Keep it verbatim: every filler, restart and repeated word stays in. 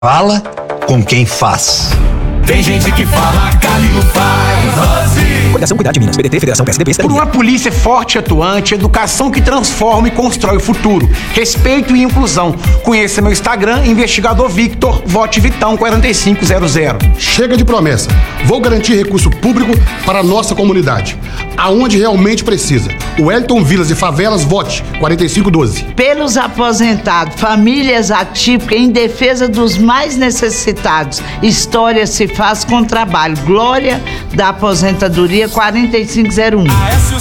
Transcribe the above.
Fala com quem faz. Tem gente que fala, Cali não faz. Rose. Coligação Cuidar de Minas, P D T, Federação P S D B, Por uma polícia forte e atuante, educação que transforma e constrói o futuro, respeito e inclusão. Conheça meu Instagram, Investigador Victor, vote Vitão quarenta e cinco zero zero. Chega de promessa. Vou garantir recurso público para a nossa comunidade, aonde realmente precisa. O Wellington Vilas e Favelas, vote quarenta e cinco doze. Pelos aposentados, famílias atípicas em defesa dos mais necessitados. História se faz com trabalho. Glória da aposentadoria quarenta e cinco zero um.